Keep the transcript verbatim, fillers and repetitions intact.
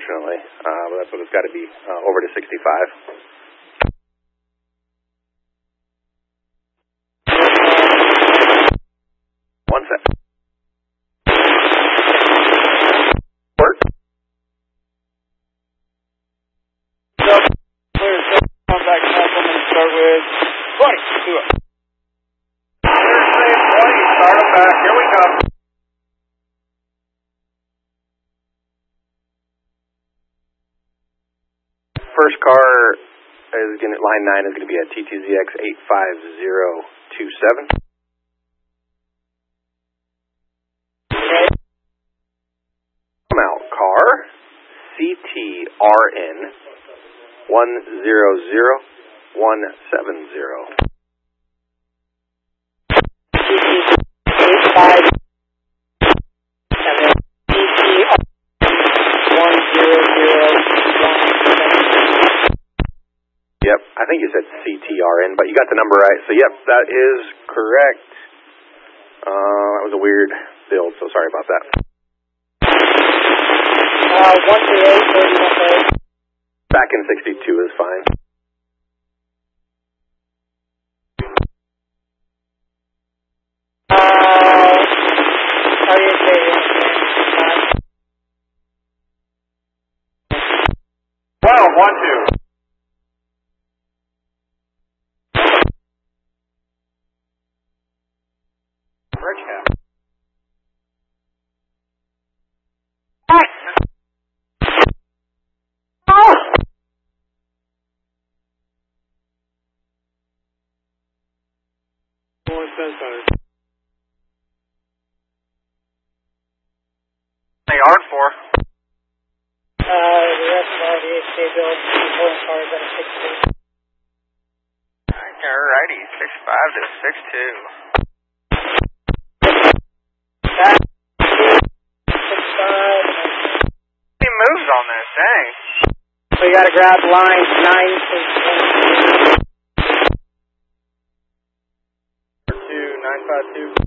unfortunately, uh, but that's what it's got to be, uh, over to sixty-five. One sec. Work. So, clear, so contact map, I'm going to start with twenty, do it. Thursday twenty, start them back, here we go. First car is going to, line nine is going to be at T T Z X eight five zero two seven. Come out, car, C T R N one zero zero one seven zero. eight five seven C T one zero zero one seven. Yep, I think you said C T R N, but you got the number right. So, yep, that is correct. Uh, that was a weird build, so sorry about that. Uh, one three eight, thirty-one thirty. Back in sixty-two is fine. Uh, how do you say it? twelve, one, two. Bridge cap. Oh! One center. They are for. Uh, the rest of all the H K builds, important cars at a six two. Alrighty, six five to six two. That six five. He moves on this, dang. So you gotta grab lines nine six one. two, nine five two.